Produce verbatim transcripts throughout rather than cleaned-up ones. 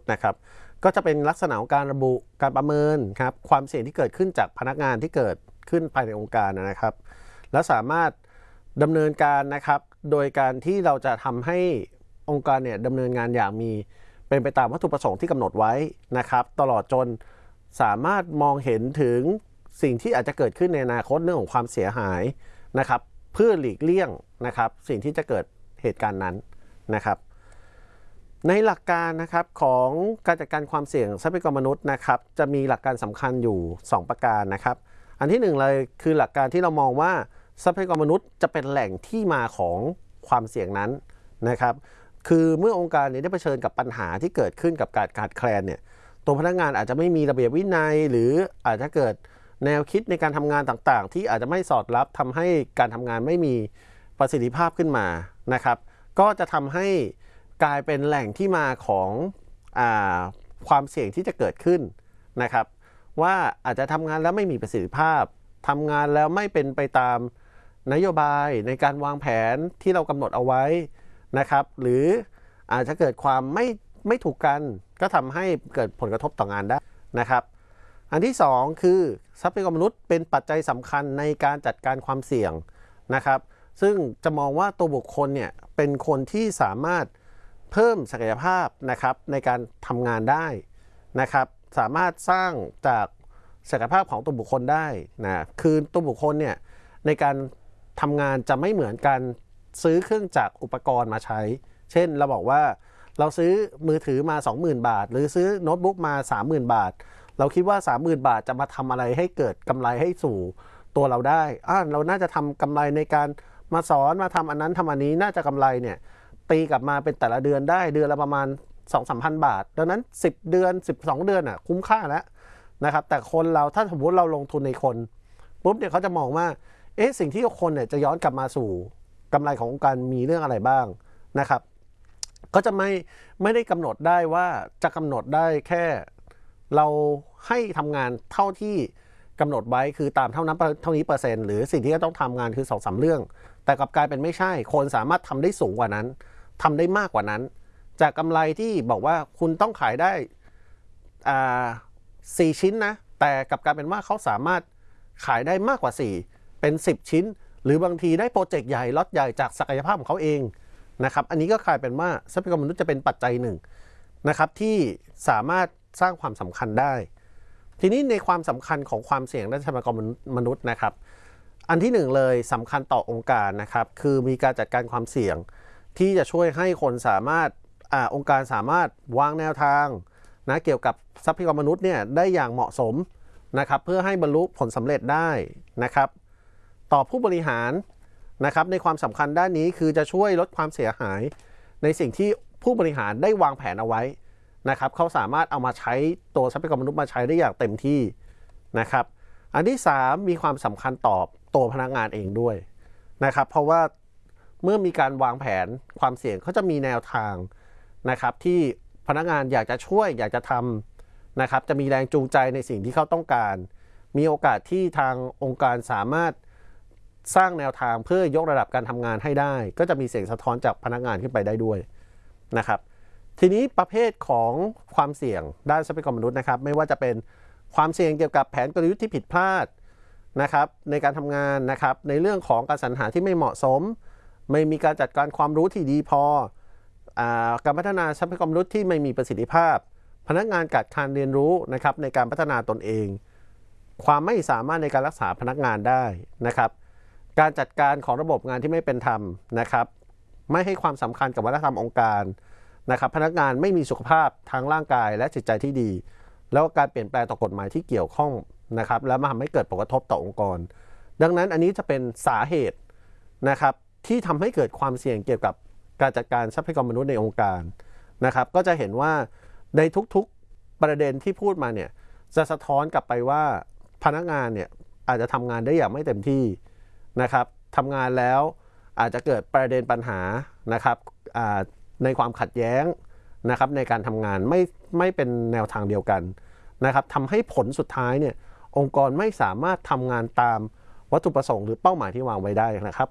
ย์นะครับก็จะเป็นลักษณะของการระบุการประเมินครับความเสี่ยงที่เกิดขึ้นจากพนักงานที่เกิดขึ้นภายในองค์การนะครับและสามารถดำเนินการนะครับโดยการที่เราจะทำให้องค์การเนี่ยดำเนินงานอย่างมีเป็นไปตามวัตถุประสงค์ที่กำหนดไว้นะครับตลอดจนสามารถมองเห็นถึงสิ่งที่อาจจะเกิดขึ้นในอนาคตเรื่องของความเสียหายนะครับเพื่อหลีกเลี่ยงนะครับสิ่งที่จะเกิดเหตุการณ์นั้นนะครับในหลักการนะครับของการจัดการความเสี่ยงทรัพยากรมนุษย์นะครับจะมีหลักการสำคัญอยู่สองประการนะครับอันที่หนึ่งเลยคือหลักการที่เรามองว่าทรัพยากรมนุษย์จะเป็นแหล่งที่มาของความเสี่ยงนั้นนะครับคือเมื่อองค์การนี้ได้เผชิญกับปัญหาที่เกิดขึ้นกับการขาดแคลนเนี่ยตัวพนักงานอาจจะไม่มีระเบียบวินัยหรืออาจจะเกิดแนวคิดในการทำงานต่างๆที่อาจจะไม่สอดรับทำให้การทำงานไม่มีประสิทธิภาพขึ้นมานะครับก็จะทำให้กลายเป็นแหล่งที่มาของอ่าความเสี่ยงที่จะเกิดขึ้นนะครับว่าอาจจะทำงานแล้วไม่มีประสิทธิภาพทำงานแล้วไม่เป็นไปตามนโยบายในการวางแผนที่เรากำหนดเอาไว้นะครับหรืออาจจะเกิดความไม่ไม่ถูกกันก็ทำให้เกิดผลกระทบต่องานได้นะครับอันที่สองคือทรัพยากรมนุษย์เป็นปัจจัยสำคัญในการจัดการความเสี่ยงนะครับซึ่งจะมองว่าตัวบุคคลเนี่ยเป็นคนที่สามารถเพิ่มศักยภาพนะครับในการทำงานได้นะครับสามารถสร้างจากศักยภาพของตัวบุคคลได้นะคือตัวบุคคลเนี่ยในการทำงานจะไม่เหมือนกันซื้อเครื่องจักรอุปกรณ์มาใช้เช่นเราบอกว่าเราซื้อมือถือมา สองหมื่น บาทหรือซื้อโน้ตบุ๊กมา สามหมื่น บาทเราคิดว่า สามหมื่น บาทจะมาทำอะไรให้เกิดกำไรให้สู่ตัวเราได้อ่าเราน่าจะทำกำไรในการมาสอนมาทำอันนั้นทำอันนี้น่าจะกำไรเนี่ยตีกลับมาเป็นแต่ละเดือนได้เดือนละประมาณ สองถึงสามพัน บาทดังนั้นสิบเดือนสิบสองเดือนอ่ะคุ้มค่าแล้วนะครับแต่คนเราถ้าสมมติเราลงทุนในคนปุ๊บเนี่ยเขาจะมองว่าเอ๊ะสิ่งที่คนเนี่ยจะย้อนกลับมาสู่กำไรขององค์การมีเรื่องอะไรบ้างนะครับก็จะไม่ไม่ได้กำหนดได้ว่าจะกำหนดได้แค่เราให้ทำงานเท่าที่กำหนดไว้คือตามเท่านั้นเท่านี้เปอร์เซ็นต์หรือสิ่งที่จะต้องทำงานคือสองสามเรื่องแต่กลับกลายเป็นไม่ใช่คนสามารถทำได้สูงกว่านั้นทำได้มากกว่านั้นจากกำไรที่บอกว่าคุณต้องขายได้อ่าสี่ชิ้นนะแต่กลับกลายเป็นว่าเขาสามารถขายได้มากกว่าสี่เป็นสิบชิ้นหรือบางทีได้โปรเจกต์ใหญ่ล็อตใหญ่จากศักยภาพของเขาเองนะครับอันนี้ก็กลายเป็นว่าทรัพยากรมนุษย์จะเป็นปัจจัยหนึ่งนะครับที่สามารถสร้างความสำคัญได้ทีนี้ในความสำคัญของความเสี่ยงด้านทรัพยากรมนุษย์นะครับอันที่หนึ่งเลยสำคัญต่อองค์การนะครับคือมีการจัดการความเสี่ยงที่จะช่วยให้คนสามารถอ่าองค์การสามารถวางแนวทางนะเกี่ยวกับทรัพยากรมนุษย์เนี่ยได้อย่างเหมาะสมนะครับเพื่อให้บรรลุผลสำเร็จได้นะครับต่อผู้บริหารนะครับในความสำคัญด้านนี้คือจะช่วยลดความเสียหายในสิ่งที่ผู้บริหารได้วางแผนเอาไว้นะครับเขาสามารถเอามาใช้ตัวทรัพยากรมนุษย์มาใช้ได้อย่างเต็มที่นะครับอันที่สามมีความสำคัญต่อตัวพนักงานเองด้วยนะครับเพราะว่าเมื่อมีการวางแผนความเสี่ยงเขาจะมีแนวทางนะครับที่พนักงานอยากจะช่วยอยากจะทำนะครับจะมีแรงจูงใจในสิ่งที่เขาต้องการมีโอกาสที่ทางองค์การสามารถสร้างแนวทางเพื่อยกระดับการทำงานให้ได้ก็จะมีเสียงสะท้อนจากพนักงานขึ้นไปได้ด้วยนะครับทีนี้ประเภทของความเสี่ยงด้านทรัพยากรมนุษย์นะครับไม่ว่าจะเป็นความเสี่ยงเกี่ยวกับแผนกลยุทธ์ที่ผิดพลาดนะครับในการทำงานนะครับในเรื่องของการสรรหาที่ไม่เหมาะสมไม่มีการจัดการความรู้ที่ดีพออ่าการพัฒนาทรัพยากรมนุษย์ที่ไม่มีประสิทธิภาพพนักงานขาดการเรียนรู้นะครับในการพัฒนาตนเองความไม่สามารถในการรักษาพนักงานได้นะครับการจัดการของระบบงานที่ไม่เป็นธรรมนะครับไม่ให้ความสำคัญกับวัฒนธรรมองค์การนะครับพนักงานไม่มีสุขภาพทางร่างกายและจิตใจที่ดีแล้วการเปลี่ยนแปลงต่อกฎหมายที่เกี่ยวข้องนะครับแล้วมาทำให้เกิดผลกระทบต่อองค์กรดังนั้นอันนี้จะเป็นสาเหตุนะครับที่ทำให้เกิดความเสี่ยงเกี่ยวกับการจัดการทรัพยากรมนุษย์ในองค์การนะครับก็จะเห็นว่าในทุกๆประเด็นที่พูดมาเนี่ยจะสะท้อนกลับไปว่าพนักงานเนี่ยอาจจะทำงานได้อย่างไม่เต็มที่นะครับทำงานแล้วอาจจะเกิดประเด็นปัญหานะครับในความขัดแย้งนะครับในการทำงานไม่ไม่เป็นแนวทางเดียวกันนะครับทำให้ผลสุดท้ายเนี่ยองค์กรไม่สามารถทำงานตามวัตถุประสงค์หรือเป้าหมายที่วางไว้ได้นะครับ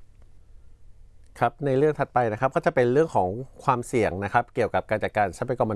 ครับในเรื่องถัดไปนะครับก็จะเป็นเรื่องของความเสี่ยงนะครับเกี่ยวกับการจัดการทรัพยากร